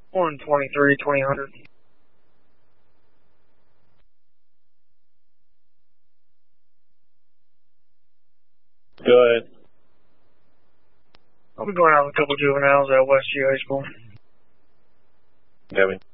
123, 2000. Go ahead. I'll be going out with a couple juveniles at West GH School. Gabby.